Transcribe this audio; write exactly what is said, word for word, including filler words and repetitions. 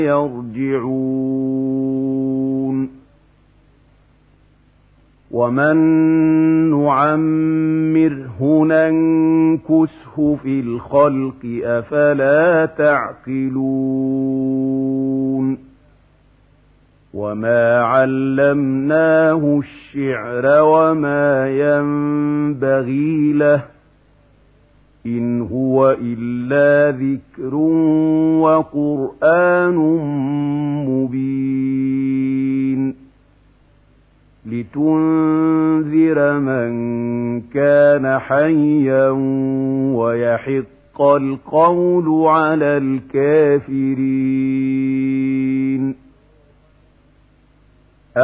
يرجعون ومن نعمره ننكسه في الخلق أفلا تعقلون وما علمناه الشعر وما ينبغي له إن هو إلا ذكر وقرآن مبين لتنذر من كان حيا ويحق القول على الكافرين ويحق القول على الكافرين